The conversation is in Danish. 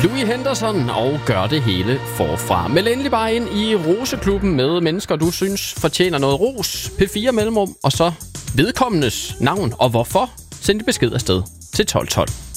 Louis Henderson og gør det hele forfra. Meld endelig bare ind i Roseklubben med mennesker, du synes fortjener noget ros. P4 mellemrum, og så vedkommendes navn og hvorfor. Send besked afsted til 1212.